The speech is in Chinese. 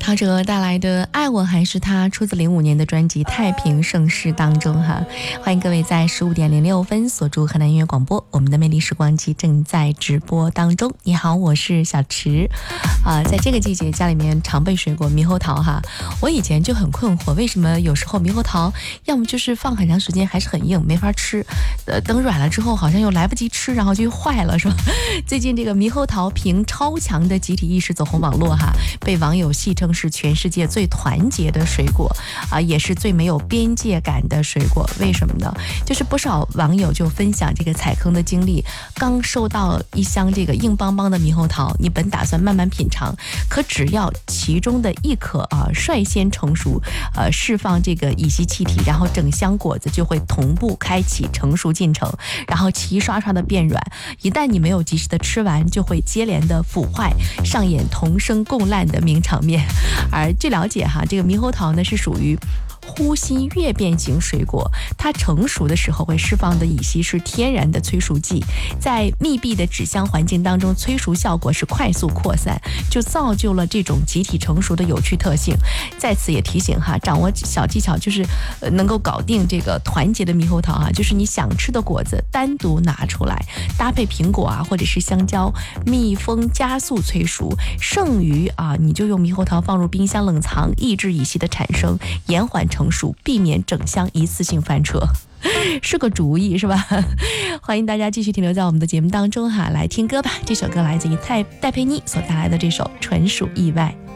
陶喆带来的《爱我还是他》出自05年的专辑《太平盛世》当中哈。欢迎各位在15点06分锁住河南音乐广播，我们的魅力时光机正在直播当中。你好，我是小池在这个季节家里面常备水果猕猴桃哈。我以前就很困惑，为什么有时候猕猴桃要么就是放很长时间还是很硬没法吃，等软了之后好像又来不及吃，然后就坏了是吧？最近这个猕猴桃凭超强的集体意识走红网络哈，被网友戏称是全世界最团结的水果也是最没有边界感的水果。为什么呢？就是不少网友就分享这个踩坑的经历，刚收到一箱这个硬邦邦的猕猴桃，你本打算慢慢品尝，可只要其中的一颗率先成熟，释放这个乙烯气体，然后整箱果子就会同步开启成熟进程，然后齐刷刷的变软。一旦你没有及时的吃完，就会接连的腐坏，上演同生共烂的名场面。而据了解哈，这个猕猴桃呢是属于呼吸越变型水果，它成熟的时候会释放的乙烯是天然的催熟剂，在密闭的纸箱环境当中，催熟效果是快速扩散，就造就了这种集体成熟的有趣特性。在此也提醒哈，掌握小技巧就是能够搞定这个团结的猕猴桃就是你想吃的果子单独拿出来，搭配苹果或者是香蕉，密封加速催熟，剩余你就用猕猴桃放入冰箱冷藏，抑制乙烯的产生，延缓成熟，避免整箱一次性翻车，是个主意是吧？欢迎大家继续停留在我们的节目当中来听歌吧。这首歌来自于戴佩妮所带来的这首《纯属意外》。